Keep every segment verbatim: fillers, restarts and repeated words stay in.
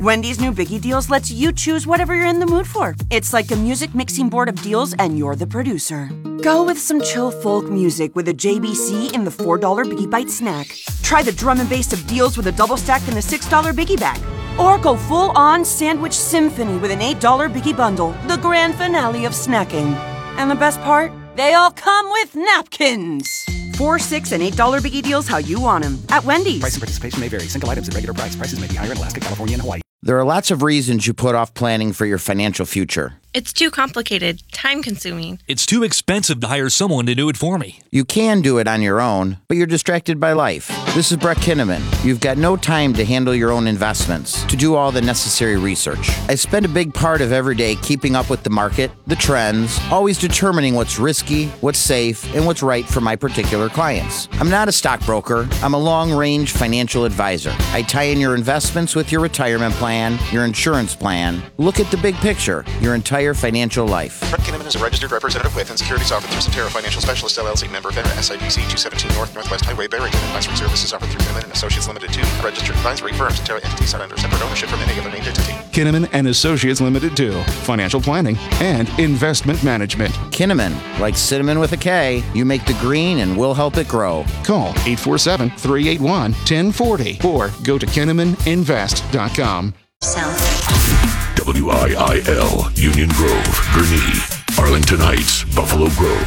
Wendy's new Biggie Deals lets you choose whatever you're in the mood for. It's like a music mixing board of deals, and you're the producer. Go with some chill folk music with a J B C in the four dollar Biggie Bite snack. Try the drum and bass of deals with a double stack in the six dollar Biggie Bag. Or go full-on sandwich symphony with an eight dollar Biggie Bundle, the grand finale of snacking. And the best part? They all come with napkins. Four, six, and eight dollar Biggie Deals how you want them at Wendy's. Price and participation may vary. Single items at regular price. Prices may be higher in Alaska, California, and Hawaii. There are lots of reasons you put off planning for your financial future. It's too complicated, time-consuming. It's too expensive to hire someone to do it for me. You can do it on your own, but you're distracted by life. This is Brett Kinnaman. You've got no time to handle your own investments, to do all the necessary research. I spend a big part of every day keeping up with the market, the trends, always determining what's risky, what's safe, and what's right for my particular clients. I'm not a stockbroker. I'm a long-range financial advisor. I tie in your investments with your retirement plan, your insurance plan. Look at the big picture, your entire financial life. Brett Kinnaman is a registered representative with and securities offered through Centera Financial Specialist, L L C, member FINRA, S I P C two seventeen North Northwest Highway, Barrington. Advisory services offered through Kinnaman and Associates Limited to a registered advisory firm. Centera entities are under separate ownership from any other named entity. Kinnaman and Associates Limited to financial planning and investment management. Kinnaman, like cinnamon with a K, you make the green and we'll help it grow. Call eight four seven, three eight one, one zero four zero or go to kinnaman invest dot com. W I I L, Union Grove, Gurnee, Arlington Heights, Buffalo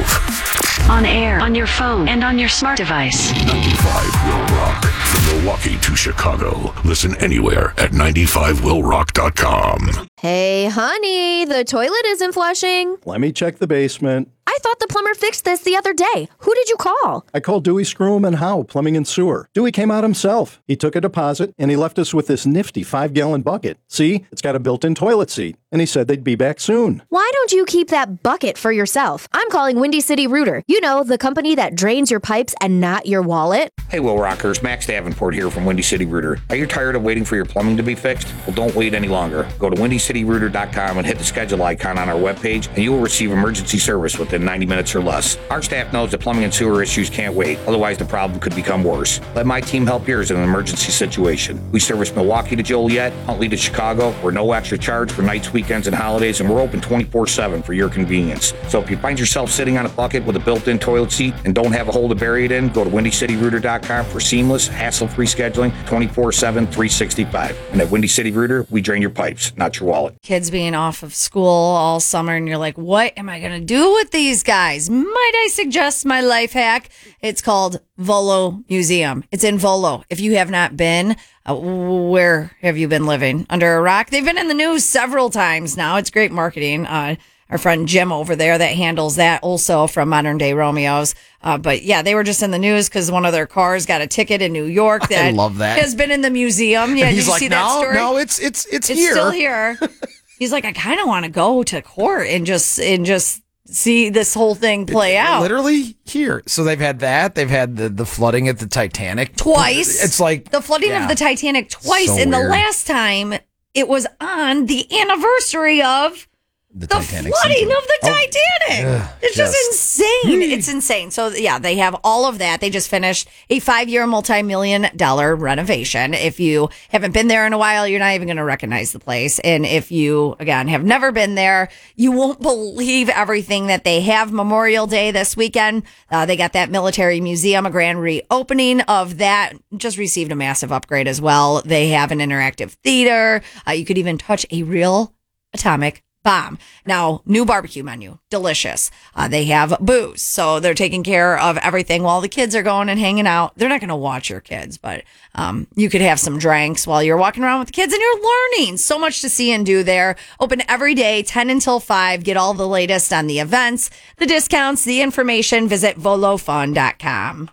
Grove. On air, on your phone, and on your smart device. ninety-five Will Rock. From Milwaukee to Chicago. Listen anywhere at ninety-five will rock dot com. Hey, honey, the toilet isn't flushing. Let me check the basement. I thought the plumber fixed this the other day. Who did you call? I called Dewey Screw and Howe, Plumbing and Sewer. Dewey came out himself. He took a deposit, and he left us with this nifty five-gallon bucket. See, it's got a built-in toilet seat. And he said they'd be back soon. Why don't you keep that bucket for yourself? I'm calling Windy City Rooter. You know, the company that drains your pipes and not your wallet. Hey, Will Rockers. Max Davenport here from Windy City Rooter. Are you tired of waiting for your plumbing to be fixed? Well, don't wait any longer. Go to windy city rooter dot com and hit the schedule icon on our webpage, and you will receive emergency service within ninety minutes or less. Our staff knows that plumbing and sewer issues can't wait. Otherwise, the problem could become worse. Let my team help yours in an emergency situation. We service Milwaukee to Joliet, Huntley to Chicago. We're no extra charge for nights, weekends, and holidays, and we're open twenty-four seven for your convenience. So if you find yourself sitting on a bucket with a built-in toilet seat and don't have a hole to bury it in, go to windy city rooter dot com for seamless, hassle-free scheduling twenty-four seven, three sixty-five. And at Windy City Rooter, we drain your pipes, not your wallet. Kids being off of school all summer, and you're like, what am I going to do with these guys? Might I suggest my life hack? It's called Volo Museum. It's in Volo. If you have not been, uh, where have you been living? Under a rock? They've been in the news several times now. It's great marketing. Uh, our friend Jim over there that handles that also from Modern Day Romeos. Uh, but yeah, they were just in the news because one of their cars got a ticket in New York that, I love that. has been in the museum. Yeah, and he's did you like, see no, that story? no, it's it's it's, it's here. still here. He's like, I kind of want to go to court and just and just see this whole thing play it, out. Literally here. So they've had that. They've had the, the flooding at the Titanic twice. It's like the flooding yeah. of the Titanic twice, so and weird. The last time it was on the anniversary of the, the Titanic flooding sinking. of the Oh. Titanic. Ugh, it's just, just insane. It's insane. So yeah, they have all of that. They just finished a five-year, multi-million dollar renovation. If you haven't been there in a while, you're not even going to recognize the place. And if you, again, have never been there, you won't believe everything that they have. Memorial Day this weekend, uh, they got that military museum, a grand reopening of that. Just received a massive upgrade as well. They have an interactive theater. Uh, you could even touch a real atomic bomb. Now, new barbecue menu. Delicious. Uh, they have booze. So they're taking care of everything while the kids are going and hanging out. They're not going to watch your kids, but um, you could have some drinks while you're walking around with the kids and you're learning. So much to see and do there. Open every day, ten until five. Get all the latest on the events, the discounts, the information. Visit volo fun dot com.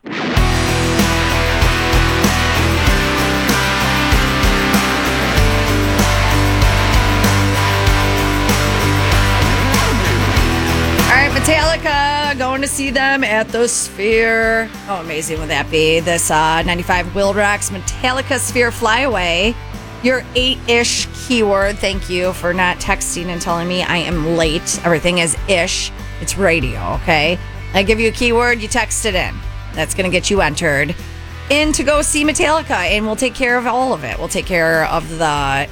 Metallica, going to see them at the Sphere. How amazing would that be? This uh, ninety-five Will Rock's Metallica Sphere Flyaway. Your eight-ish keyword. Thank you for not texting and telling me I am late. Everything is ish. It's radio, okay? I give you a keyword, you text it in. That's going to get you entered in to go see Metallica, and we'll take care of all of it. We'll take care of the